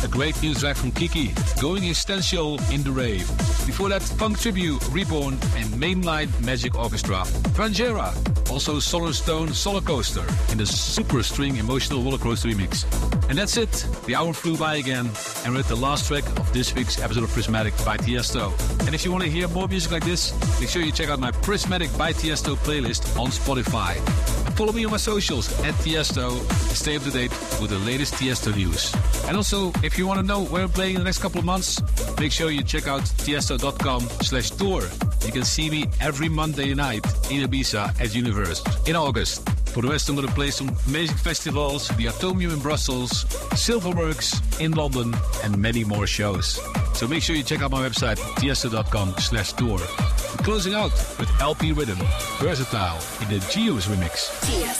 a great new track from Kiki, Going Essential in the Rave. Before that, Funk Tribute, Reborn, and Mainline Magic Orchestra. Frangera, also Solar Stone Solar Coaster in the Super String Emotional Roller Coaster remix. And that's it. The hour flew by again, and we're at the last track of this week's episode of Prismatic by Tiesto. And if you want to hear more music like this, make sure you check out my Prismatic by Tiesto playlist on Spotify. And follow me on my socials at Tiesto to stay up to date with the latest Tiesto news. And also, if you want to know where I'm playing in the next couple of months, make sure you check out tiesto.com/tour. You can see me every Monday night in Ibiza at Universe in August. For the rest, I'm going to play some amazing festivals, the Atomium in Brussels, Silverworks in London, and many more shows. So make sure you check out my website, tiesto.com/tour. We're closing out with LP Rhythm, Versatile in the Geos remix. Tiesto.